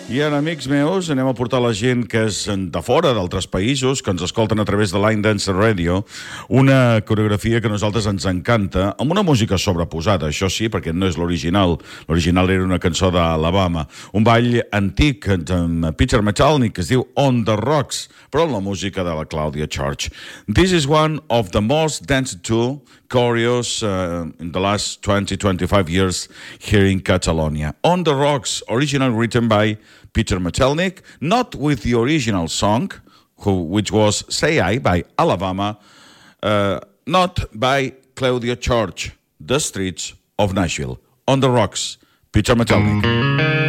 I ara, amics meus, anem a portar la gent que és de fora, d'altres països, que ens escolten a través de Line Dance Radio, una coreografia que a nosaltres ens encanta, amb una música sobreposada, això sí, perquè no és l'original. L'original era una cançó d'Alabama. Un ball antic amb Peter Metallic que es diu On the Rocks, però amb la música de la Claudia Church. This is one of the most danced to choreos in the last 20-25 years here in Catalonia. On the Rocks, original written by Peter Metallic, not with the original song, which was Say I by Alabama, not by Claudia Church, The Streets of Nashville. On the Rocks, Peter Metallic.